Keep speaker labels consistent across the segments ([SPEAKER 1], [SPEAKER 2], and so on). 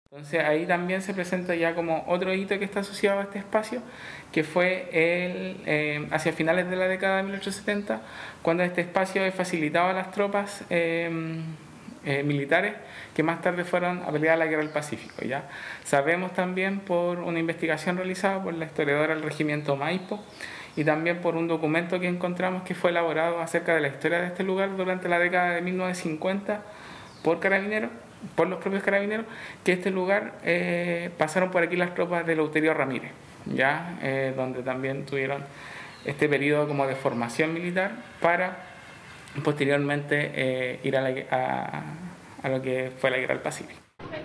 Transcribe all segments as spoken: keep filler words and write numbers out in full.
[SPEAKER 1] Entonces ahí también se presenta ya como otro hito que está asociado a este espacio, que fue el, eh, hacia finales de la década de mil ochocientos setenta, cuando este espacio facilitaba a las tropas eh, eh, militares que más tarde fueron a pelear la guerra del Pacífico. ¿ya? Sabemos también por una investigación realizada por la historiadora del regimiento Maipo y también por un documento que encontramos que fue elaborado acerca de la historia de este lugar durante la década de mil novecientos cincuenta por carabineros, por los propios carabineros, que este lugar eh, pasaron por aquí las tropas de Eleuterio Ramírez, ya eh, donde también tuvieron este periodo como de formación militar para posteriormente eh, ir a, la, a, a lo que fue la guerra del Pacífico.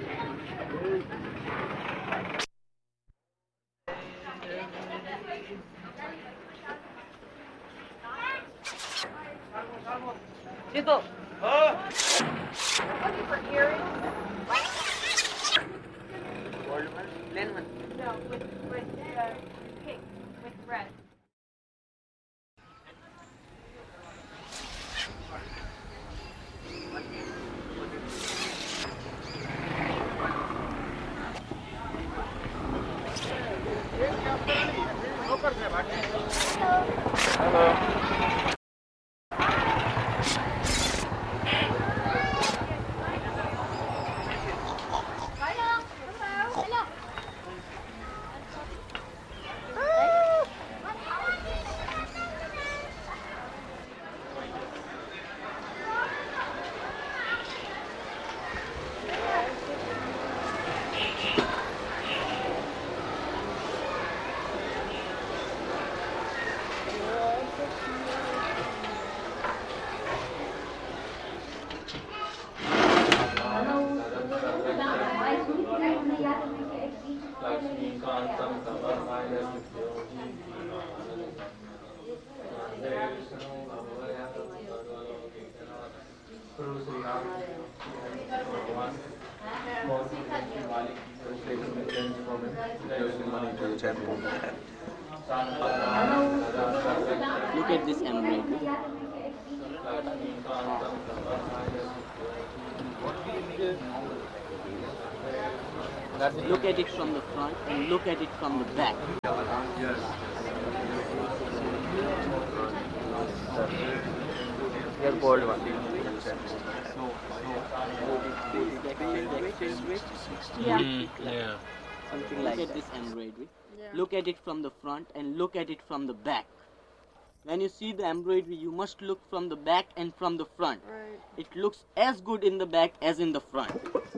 [SPEAKER 2] Listo. Ah. Looking for earrings. Lemon. No, with with uh, pink, with red.
[SPEAKER 1] Hello.
[SPEAKER 3] Look at this embroidery. Look at it from the front and look at it from the back.
[SPEAKER 4] Your gold one.
[SPEAKER 3] Yeah.
[SPEAKER 5] Mm, yeah.
[SPEAKER 3] Something like look at this embroidery. Yeah. Look at it from the front and look at it from the back. When you see the embroidery, you must look from the back and from the front.
[SPEAKER 6] Right.
[SPEAKER 3] It looks as good in the back as in the front.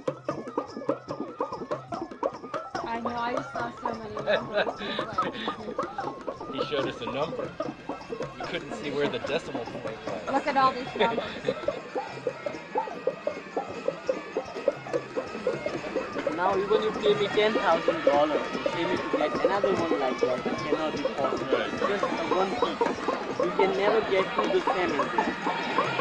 [SPEAKER 6] I know, I just saw so many numbers.
[SPEAKER 5] He showed us a number. We couldn't see where the decimal point was.
[SPEAKER 6] Look at all these numbers.
[SPEAKER 3] Now even if you pay me ten thousand dollars, you pay me to get another one like that, it cannot be possible.
[SPEAKER 5] Right.
[SPEAKER 3] It's just a one piece. You can never get two the same in this.